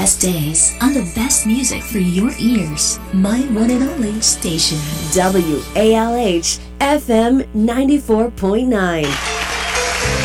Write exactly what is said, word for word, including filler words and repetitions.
best days on the best music for your ears. My one and only station. W A L H F M ninety-four point nine.